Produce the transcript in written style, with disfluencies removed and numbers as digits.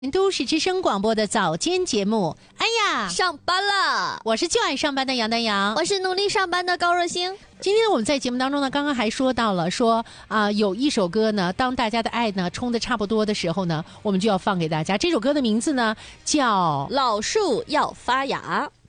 都市之声广播的早间节目，哎呀， 上班了！ 我是就爱上班的杨丹阳， 我是努力上班的高若星。 今天我们在节目当中呢，刚刚还说到了有一首歌呢，当大家的爱呢冲得差不多的时候呢，我们就要放给大家。这首歌的名字呢叫 《老树要发芽》。